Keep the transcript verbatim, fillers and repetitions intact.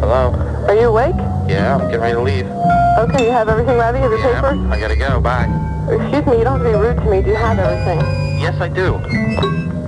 Hello? Are you awake? Yeah, I'm getting ready to leave. Okay, you have everything ready? Is it Yeah, paper? I gotta go. Bye. Excuse me, you don't have to be rude to me. Do you have everything? Yes, I do.